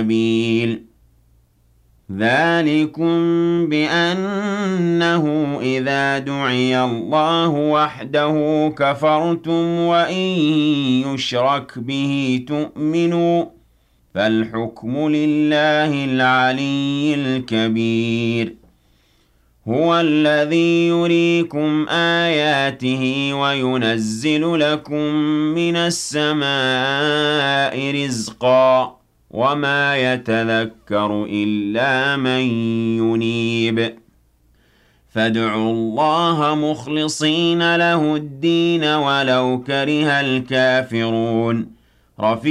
سبيل ذلكم بأنه إذا دعي الله وحده كفرتم وإن يشرك به تؤمنوا فالحكم لله العلي الكبير هو الذي يريكم آياته وينزل لكم من السماء رزقا وما يتذكر إلا من ينيب فادعوا الله مخلصين له الدين ولو كره الكافرون